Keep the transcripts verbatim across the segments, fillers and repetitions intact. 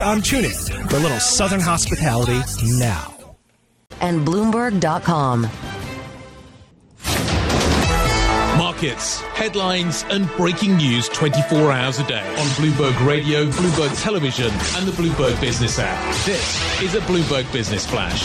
Um, tune in for a little Southern hospitality now. And Bloomberg dot com. Markets, headlines and breaking news twenty-four hours a day on Bloomberg Radio, Bloomberg Television and the Bloomberg Business app. This is a Bloomberg Business Flash.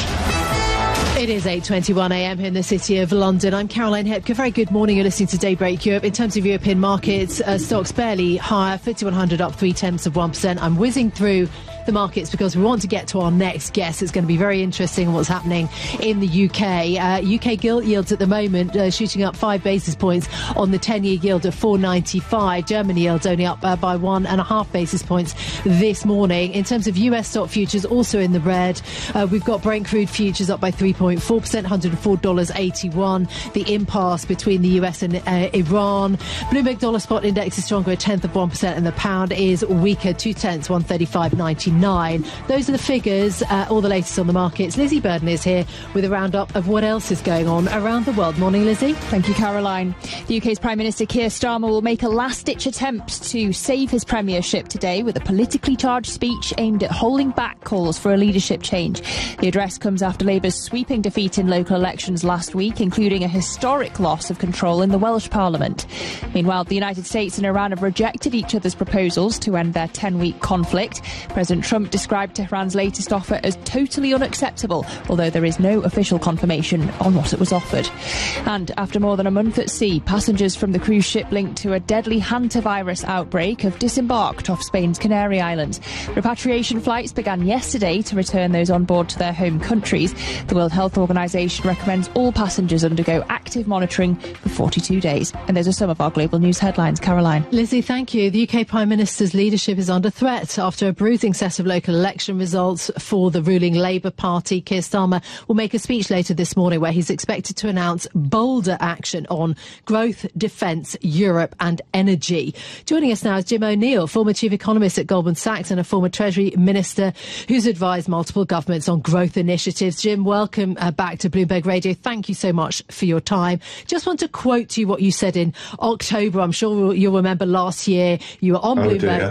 It is eight twenty-one a m here in the city of London. I'm Caroline Hepker. Very good morning. You're listening to Daybreak Europe. In terms of European markets, uh, stocks barely higher. FTSE one hundred up three tenths of one percent. I'm whizzing through the markets because we want to get to our next guest. It's going to be very interesting what's happening in the U K. Uh, U K gilt yields at the moment uh, shooting up five basis points on the ten-year yield of four ninety-five. German yields only up uh, by one and a half basis points this morning. In terms of U S stock futures, also in the red. Uh, we've got Brent crude futures up by three point four percent, one hundred four dollars eighty-one. The impasse between the U S and uh, Iran. Bloomberg dollar spot index is stronger, a tenth of one percent, and the pound is weaker, two tenths, one thirty-five ninety-nine. Those are the figures, uh, all the latest on the markets. Lizzie Burden is here with a roundup of what else is going on around the world. Morning, Lizzie. Thank you, Caroline. The U K's Prime Minister Keir Starmer will make a last-ditch attempt to save his premiership today with a politically charged speech aimed at holding back calls for a leadership change. The address comes after Labour's sweeping defeat in local elections last week, including a historic loss of control in the Welsh Parliament. Meanwhile, the United States and Iran have rejected each other's proposals to end their ten-week conflict. President Trump described Tehran's latest offer as totally unacceptable, although there is no official confirmation on what it was offered. And after more than a month at sea, passengers from the cruise ship linked to a deadly hantavirus outbreak have disembarked off Spain's Canary Islands. Repatriation flights began yesterday to return those on board to their home countries. The World Health Organization recommends all passengers undergo active monitoring for forty-two days. And those are some of our global news headlines. Caroline. Lizzie, thank you. The U K Prime Minister's leadership is under threat after a bruising set of local election results for the ruling Labour Party. Keir Starmer will make a speech later this morning where he's expected to announce bolder action on growth, defence, Europe and energy. Joining us now is Jim O'Neill, former chief economist at Goldman Sachs and a former Treasury Minister who's advised multiple governments on growth initiatives. Jim, welcome uh, back to Bloomberg Radio. Thank you so much for your time. Just want to quote to you what you said in October. I'm sure you'll remember last year you were on oh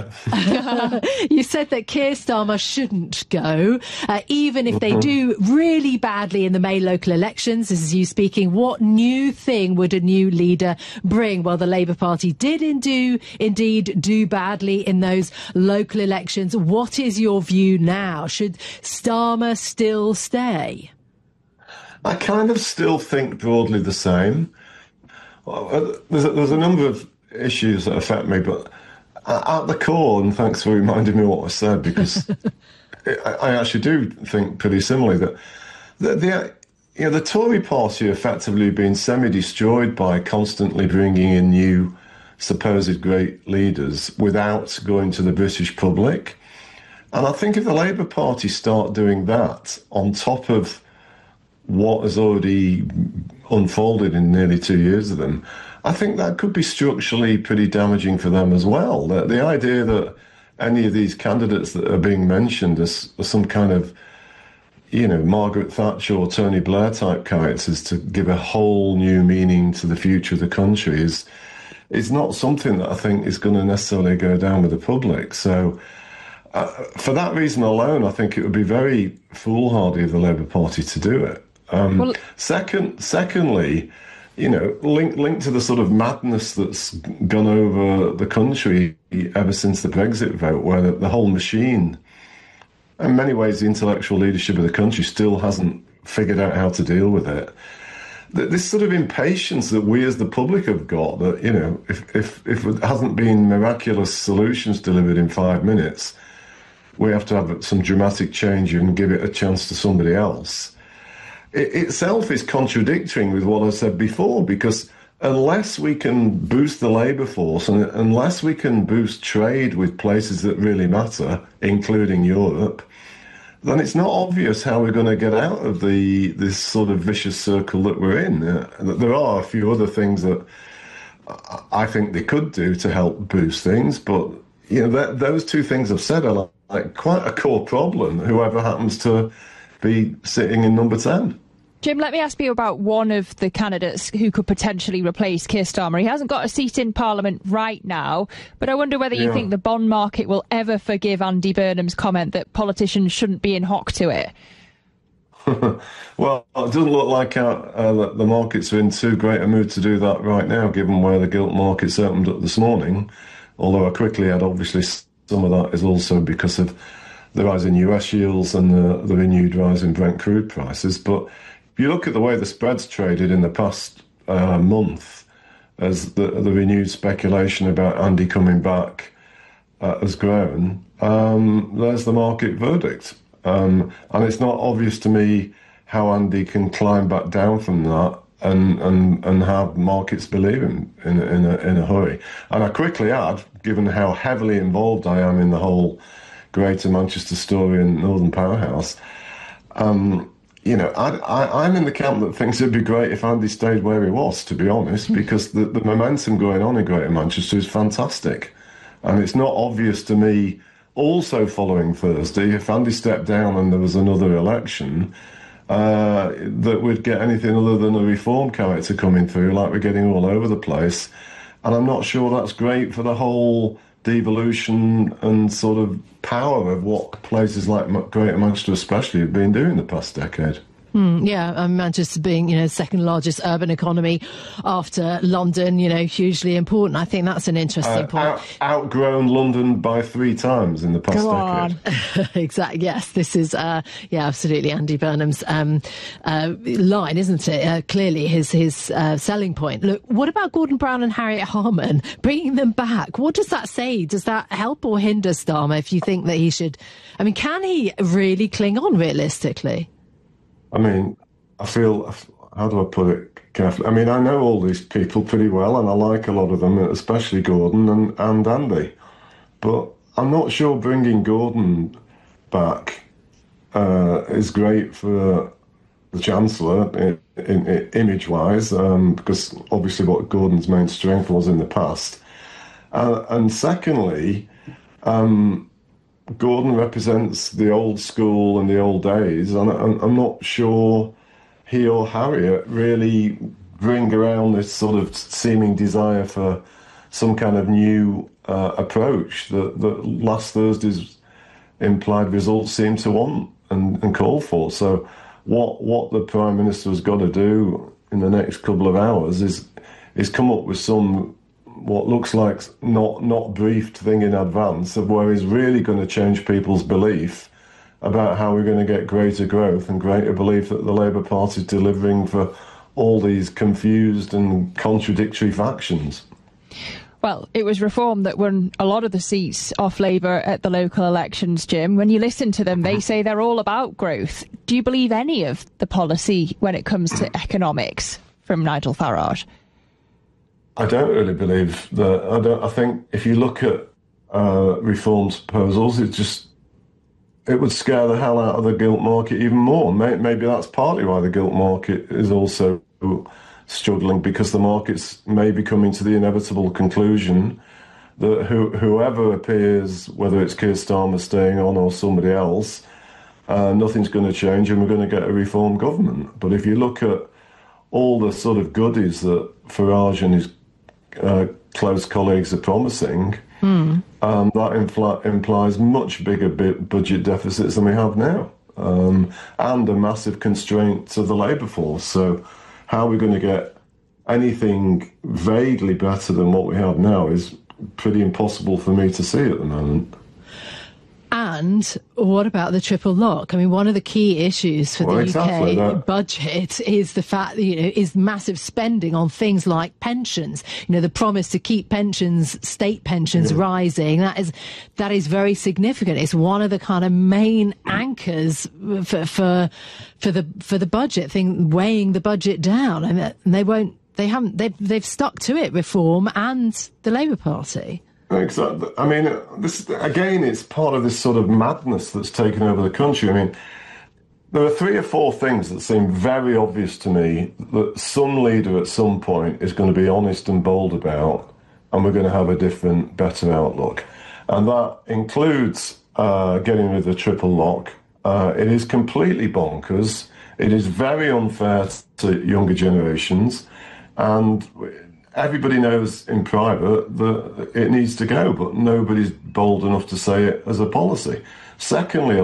Bloomberg. You said that Keir Starmer shouldn't go, uh, even if they do really badly in the May local elections. This is you speaking. What new thing would a new leader bring? Well, the Labour Party did indeed, indeed do badly in those local elections. What is your view now? Should Starmer still stay? I kind of still think broadly the same. There's a, there's a number of issues that affect me, but at the core, and thanks for reminding me what I said, because I actually do think pretty similarly that the, the you know the Tory party effectively been semi-destroyed by constantly bringing in new supposed great leaders without going to the British public. And I think if the Labour Party start doing that on top of what has already unfolded in nearly two years of them, I think that could be structurally pretty damaging for them as well. The, the idea that any of these candidates that are being mentioned as, as some kind of, you know, Margaret Thatcher or Tony Blair type characters to give a whole new meaning to the future of the country is, is not something that I think is going to necessarily go down with the public. So uh, for that reason alone, I think it would be very foolhardy of the Labour Party to do it. Um, well, second, secondly, you know, linked linked to the sort of madness that's gone over the country ever since the Brexit vote, where the, the whole machine, in many ways, the intellectual leadership of the country still hasn't figured out how to deal with it. This sort of impatience that we as the public have got, that, you know, if, if, if it hasn't been miraculous solutions delivered in five minutes, we have to have some dramatic change and give it a chance to somebody else. It itself is contradicting with what I said before, because unless we can boost the labour force and unless we can boost trade with places that really matter, including Europe, then it's not obvious how we're going to get out of the this sort of vicious circle that we're in. Uh, there are a few other things that I think they could do to help boost things, but you know that, those two things I've said are like, like quite a core problem, whoever happens to be sitting in number ten. Jim, let me ask you about one of the candidates who could potentially replace Keir Starmer. He hasn't got a seat in Parliament right now, but I wonder whether you yeah. think the bond market will ever forgive Andy Burnham's comment that politicians shouldn't be in hock to it. Well, it doesn't look like our, uh, the markets are in too great a mood to do that right now, given where the gilt markets opened up this morning. Although I quickly add, obviously, some of that is also because of the rise in U S yields and the, the renewed rise in Brent crude prices. But if you look at the way the spreads traded in the past uh, month, as the, the renewed speculation about Andy coming back uh, has grown, um, there's the market verdict. Um, and it's not obvious to me how Andy can climb back down from that and and, and have markets believe him in, in, a, in a hurry. And I quickly add, given how heavily involved I am in the whole Greater Manchester story and Northern Powerhouse, um, you know, I, I, I'm in the camp that thinks it'd be great if Andy stayed where he was, to be honest, because the, the momentum going on in Greater Manchester is fantastic. And it's not obvious to me, also following Thursday, if Andy stepped down and there was another election, uh, that we'd get anything other than a reform character coming through, like we're getting all over the place. And I'm not sure that's great for the whole devolution and sort of power of what places like Greater Manchester especially have been doing the past decade. Mm, yeah, um, Manchester being, you know, second largest urban economy after London, you know, hugely important. I think that's an interesting uh, point. Out, outgrown London by three times in the past Go decade. Exactly. Yes, this is, uh, yeah, absolutely Andy Burnham's um, uh, line, isn't it? Uh, clearly his his uh, selling point. Look, what about Gordon Brown and Harriet Harman? Bringing them back, what does that say? Does that help or hinder Starmer if you think that he should? I mean, can he really cling on realistically? I mean, I feel, how do I put it carefully? I mean, I know all these people pretty well, and I like a lot of them, especially Gordon and, and Andy. But I'm not sure bringing Gordon back uh, is great for the Chancellor, in, in, in, image-wise, um, because obviously what Gordon's main strength was in the past. Uh, and secondly, um, Gordon represents the old school and the old days, and I'm not sure he or Harriet really bring around this sort of seeming desire for some kind of new uh, approach that, that last Thursday's implied results seem to want and, and call for. So what what the Prime Minister has got to do in the next couple of hours is is come up with some what looks like not not briefed thing in advance of where he's really going to change people's belief about how we're going to get greater growth and greater belief that the Labour Party is delivering for all these confused and contradictory factions. Well, it was Reform that won a lot of the seats off Labour at the local elections, Jim. When you listen to them, they say they're all about growth. Do you believe any of the policy when it comes to economics from Nigel Farage? I don't really believe that. I don't. I think if you look at uh, Reform's proposals, it just it would scare the hell out of the gilt market even more. Maybe that's partly why the gilt market is also struggling, because the markets may be coming to the inevitable conclusion that who, whoever appears, whether it's Keir Starmer staying on or somebody else, uh, nothing's going to change and we're going to get a Reform government. But if you look at all the sort of goodies that Farage and his uh, close colleagues are promising, mm. um, that impl- implies much bigger bit budget deficits than we have now, um, and a massive constraint to the labour force. So how are we going to get anything vaguely better than what we have now is pretty impossible for me to see at the moment. And what about the triple lock? I mean, one of the key issues for well, the exactly U K that. budget is the fact that, you know, is massive spending on things like pensions. You know, the promise to keep pensions, state pensions yeah. rising. That is, that is very significant. It's one of the kind of main anchors for, for, for the, for the budget thing, weighing the budget down. And they won't, they haven't, they've, they've stuck to it, Reform and the Labour Party. Exactly. I mean, this again, it's part of this sort of madness that's taken over the country. I mean, there are three or four things that seem very obvious to me that some leader at some point is going to be honest and bold about, and we're going to have a different, better outlook. And that includes uh, getting rid of the triple lock. Uh, it is completely bonkers. It is very unfair to younger generations, and everybody knows in private that it needs to go, but nobody's bold enough to say it as a policy. Secondly,